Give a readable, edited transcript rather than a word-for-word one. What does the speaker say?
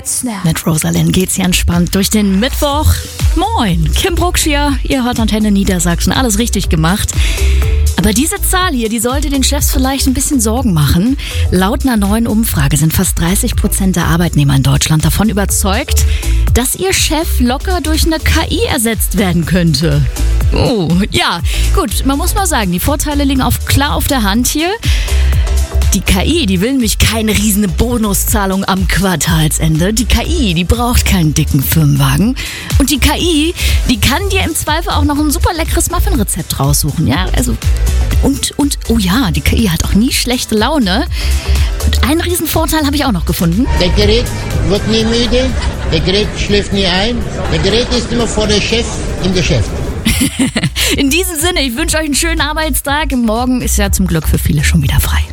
Mit Rosalind geht's hier entspannt durch den Mittwoch. Moin, Kim Brucksch hier. Ihr hört Antenne Niedersachsen. Alles richtig gemacht. Aber diese Zahl hier, die sollte den Chefs vielleicht ein bisschen Sorgen machen. Laut einer neuen Umfrage sind fast 30% der Arbeitnehmer in Deutschland davon überzeugt, dass ihr Chef locker durch eine KI ersetzt werden könnte. Oh, ja, gut, man muss mal sagen, die Vorteile liegen klar auf der Hand hier. Die KI, die will nämlich keine riesen Bonuszahlung am Quartalsende. Die KI, die braucht keinen dicken Firmenwagen. Und die KI, die kann dir im Zweifel auch noch ein super leckeres Muffinrezept raussuchen. Ja, also und oh ja, die KI hat auch nie schlechte Laune. Und einen riesen Vorteil habe ich auch noch gefunden. Der Gerät wird nie müde, der Gerät schläft nie ein. Der Gerät ist immer vor der Chef im Geschäft. In diesem Sinne, ich wünsche euch einen schönen Arbeitstag. Morgen ist ja zum Glück für viele schon wieder frei.